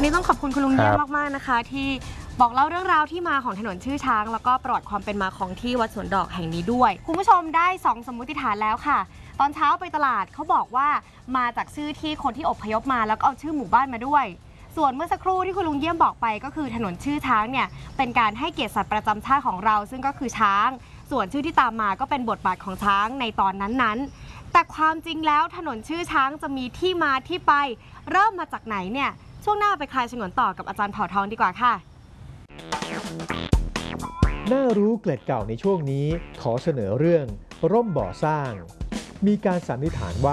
นี้ต้องขอบคุณคุณลุงเยี่ยมมากๆนะคะที่บอกเล่าเรื่องราวที่มาของถนนชื่อช้างแล้วก็ประวัติความเป็นมาของที่วัดสวนดอกแห่งนี้ด้วยคุณผู้ชมได้2สมมุติฐานแล้วค่ะตอนเช้าไปตลาดเขาบอกว่ามาจากชื่อที่คนที่อพยพมาแล้วก็เอาชื่อหมู่บ้านมาด้วยส่วนเมื่อสักครู่ที่คุณลุงเยี่ยมบอกไปก็คือถนนชื่อช้างเนี่ยเป็นการให้เกียรติสัตว์ประจำชาติของเราซึ่งก็คือช้างส่วนชื่อที่ตามมาก็เป็นบทบาทของช้างในตอนนั้นๆแต่ความจริงแล้วถนนชื่อช้างจะมีที่มาที่ไปเริ่มมาจากไหนเนี่ยช่วงหน้าไปคลายฉงนต่อกับอาจารย์เผ่าทองดีกว่าค่ะน่ารู้เกล็ดเก่าในช่วงนี้ขอเสนอเรื่องร่มบ่อสร้างมีการสันนิษฐานว่า